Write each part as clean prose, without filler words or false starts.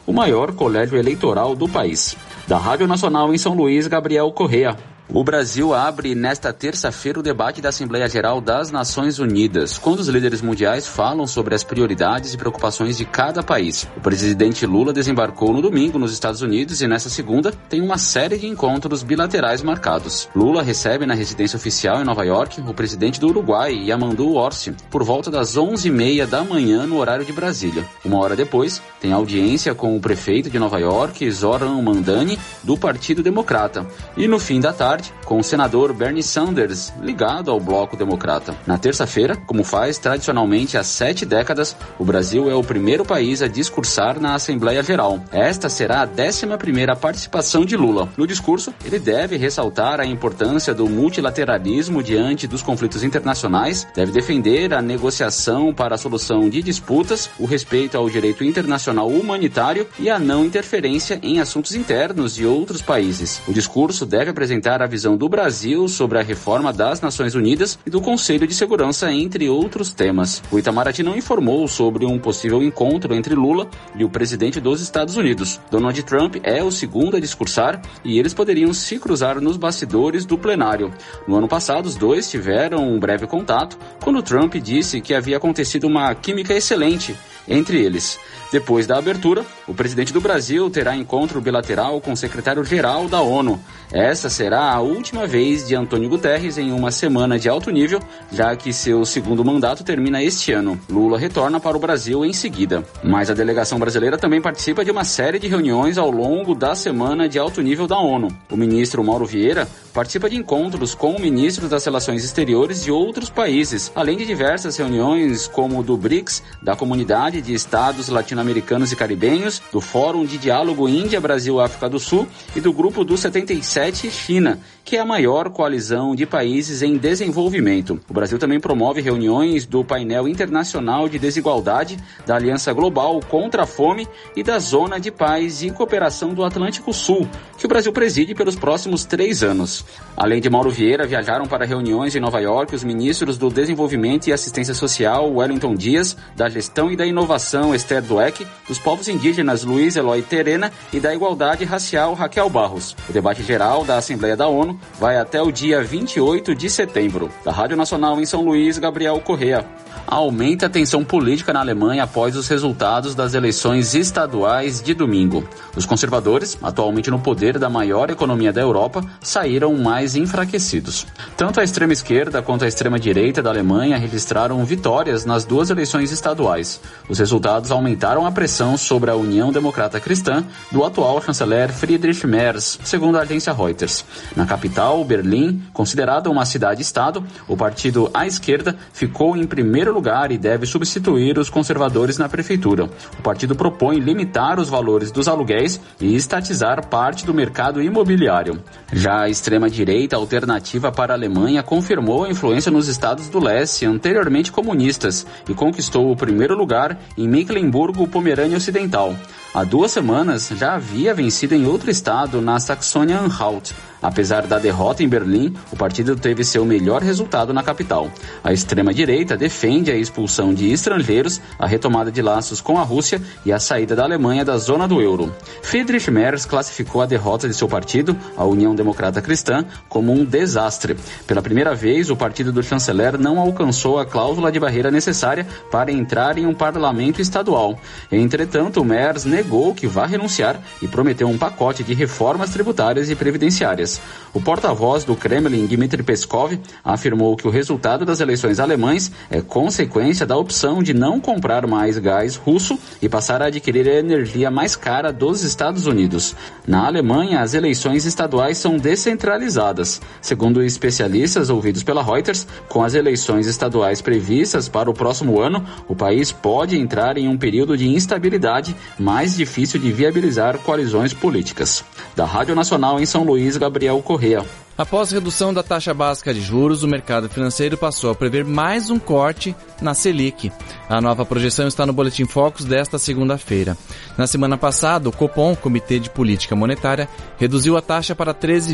o maior colégio eleitoral do país. Da Rádio Nacional em São Luís, Gabriel Correa. O Brasil abre nesta terça-feira o debate da Assembleia Geral das Nações Unidas, quando os líderes mundiais falam sobre as prioridades e preocupações de cada país. O presidente Lula desembarcou no domingo nos Estados Unidos e nesta segunda tem uma série de encontros bilaterais marcados. Lula recebe na residência oficial em Nova York o presidente do Uruguai, Yamandu Orsi, por volta das 11h30 da manhã no horário de Brasília. Uma hora depois, tem audiência com o prefeito de Nova York, Zoran Mandani, do Partido Democrata. E no fim da tarde, com o senador Bernie Sanders, ligado ao Bloco Democrata. Na terça-feira, como faz tradicionalmente há 7 décadas, o Brasil é o primeiro país a discursar na Assembleia Geral. Esta será a 11ª participação de Lula. No discurso, ele deve ressaltar a importância do multilateralismo diante dos conflitos internacionais, deve defender a negociação para a solução de disputas, o respeito ao direito internacional humanitário e a não interferência em assuntos internos de outros países. O discurso deve apresentar a visão do Brasil sobre a reforma das Nações Unidas e do Conselho de Segurança, entre outros temas. O Itamaraty não informou sobre um possível encontro entre Lula e o presidente dos Estados Unidos. Donald Trump é o segundo a discursar e eles poderiam se cruzar nos bastidores do plenário. No ano passado, os dois tiveram um breve contato, quando Trump disse que havia acontecido uma química excelente entre eles. Depois da abertura, o presidente do Brasil terá encontro bilateral com o secretário-geral da ONU. Essa será a última vez de Antônio Guterres em uma semana de alto nível, já que seu segundo mandato termina este ano. Lula retorna para o Brasil em seguida. Mas a delegação brasileira também participa de uma série de reuniões ao longo da semana de alto nível da ONU. O ministro Mauro Vieira participa de encontros com ministros das Relações Exteriores de outros países, além de diversas reuniões como o do BRICS, da Comunidade de Estados Latino-Americanos e Caribenhos, do Fórum de Diálogo Índia-Brasil-África do Sul e do Grupo dos 77 China, que é a maior coalizão de países em desenvolvimento. O Brasil também promove reuniões do Painel Internacional de Desigualdade, da Aliança Global contra a Fome e da Zona de Paz e Cooperação do Atlântico Sul, que o Brasil preside pelos próximos 3 anos. Além de Mauro Vieira, viajaram para reuniões em Nova York os ministros do Desenvolvimento e Assistência Social, Wellington Dias, da Gestão e da Inovação, Esther Dweck, dos povos indígenas, Luiz Eloy Terena, e da Igualdade Racial, Raquel Barros. O debate geral da Assembleia da ONU vai até o dia 28 de setembro. Da Rádio Nacional em São Luís, Gabriel Correa. Aumenta a tensão política na Alemanha após os resultados das eleições estaduais de domingo. Os conservadores, atualmente no poder da maior economia da Europa, saíram mais enfraquecidos. Tanto a extrema esquerda quanto a extrema direita da Alemanha registraram vitórias nas 2 eleições estaduais. Os resultados aumentaram a pressão sobre a União Democrata Cristã do atual chanceler Friedrich Merz, segundo a agência Reuters. Na capital, Berlim, considerada uma cidade-estado, o partido à esquerda ficou em primeiro lugar e deve substituir os conservadores na prefeitura. O partido propõe limitar os valores dos aluguéis e estatizar parte do mercado imobiliário. Já a extrema-direita alternativa para a Alemanha confirmou a influência nos estados do leste, anteriormente comunistas, e conquistou o primeiro lugar em Mecklemburgo-Pomerânia Ocidental. Há 2 semanas já havia vencido em outro estado, na Saxônia-Anhalt. Apesar da derrota em Berlim, o partido teve seu melhor resultado na capital. A extrema-direita defende a expulsão de estrangeiros, a retomada de laços com a Rússia e a saída da Alemanha da zona do euro. Friedrich Merz classificou a derrota de seu partido, a União Democrata Cristã, como um desastre. Pela primeira vez, o partido do chanceler não alcançou a cláusula de barreira necessária para entrar em um parlamento estadual. Entretanto, Merz negou que vai renunciar e prometeu um pacote de reformas tributárias e previdenciárias. O porta-voz do Kremlin, Dmitry Peskov, afirmou que o resultado das eleições alemãs é consequência da opção de não comprar mais gás russo e passar a adquirir a energia mais cara dos Estados Unidos. Na Alemanha, as eleições estaduais são descentralizadas. Segundo especialistas ouvidos pela Reuters, com as eleições estaduais previstas para o próximo ano, o país pode entrar em um período de instabilidade mais difícil de viabilizar coalizões políticas. Da Rádio Nacional em São Luís, Gabriel Correa. Após a redução da taxa básica de juros, o mercado financeiro passou a prever mais um corte na Selic. A nova projeção está no Boletim Focus desta segunda-feira. Na semana passada, o Copom, Comitê de Política Monetária, reduziu a taxa para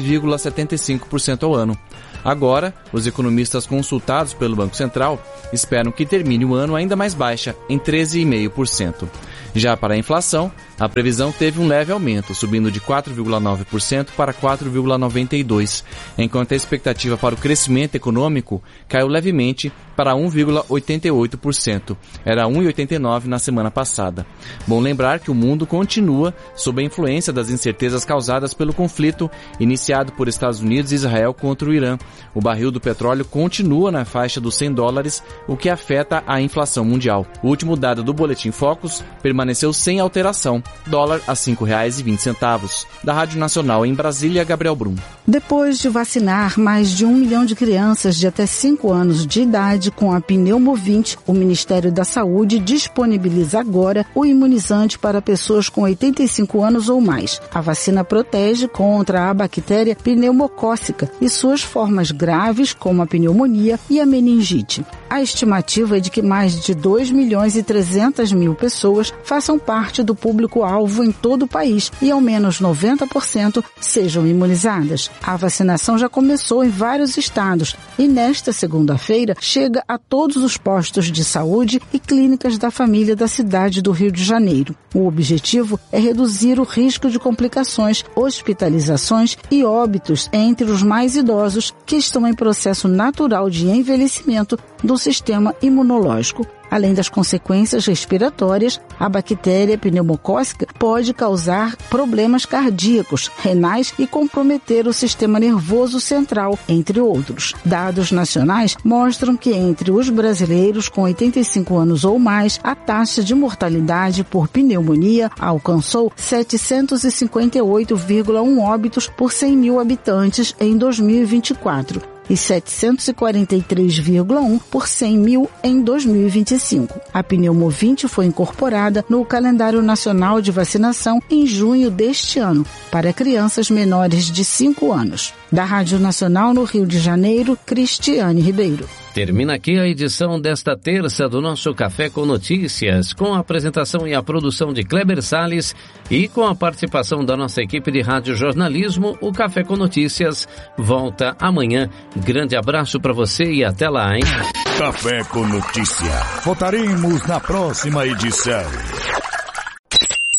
13,75% ao ano. Agora, os economistas consultados pelo Banco Central esperam que termine o ano ainda mais baixa, em 13,5%. Já para a inflação, a previsão teve um leve aumento, subindo de 4,9% para 4,92%, enquanto a expectativa para o crescimento econômico caiu levemente para 1,88%. Era 1,89% na semana passada. Bom lembrar que o mundo continua sob a influência das incertezas causadas pelo conflito iniciado por Estados Unidos e Israel contra o Irã. O barril do petróleo continua na faixa dos $100, o que afeta a inflação mundial. O último dado do Boletim Focus permaneceu sem alteração, dólar a R$ 5,20. Da Rádio Nacional em Brasília, Gabriel Brum. Depois de vacinar mais de 1 milhão de crianças de até 5 anos de idade com a Pneumovinte, o Ministério da Saúde disponibiliza agora o imunizante para pessoas com 85 anos ou mais. A vacina protege contra a bactéria pneumocócica e suas formas graves, como a pneumonia e a meningite. A estimativa é de que mais de 2.300.000 pessoas façam parte do público-alvo em todo o país e ao menos 90% sejam imunizadas. A vacinação já começou em vários estados e nesta segunda-feira chega a todos os postos de saúde e clínicas da família da cidade do Rio de Janeiro. O objetivo é reduzir o risco de complicações, hospitalizações e óbitos entre os mais idosos que estão em processo natural de envelhecimento do sistema imunológico. Além das consequências respiratórias, a bactéria pneumocócica pode causar problemas cardíacos, renais e comprometer o sistema nervoso central, entre outros. Dados nacionais mostram que entre os brasileiros com 85 anos ou mais, a taxa de mortalidade por pneumonia alcançou 758,1 óbitos por 100 mil habitantes em 2024. E 743,1 por 100 mil em 2025. A Pneumovinte foi incorporada no calendário nacional de vacinação em junho deste ano, para crianças menores de 5 anos. Da Rádio Nacional no Rio de Janeiro, Cristiane Ribeiro. Termina aqui a edição desta terça do nosso Café com Notícias, com a apresentação e a produção de Kleber Salles e com a participação da nossa equipe de radiojornalismo. O Café com Notícias volta amanhã. Grande abraço para você e até lá, hein? Café com Notícia. Voltaremos na próxima edição.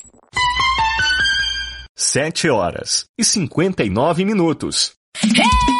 7h59.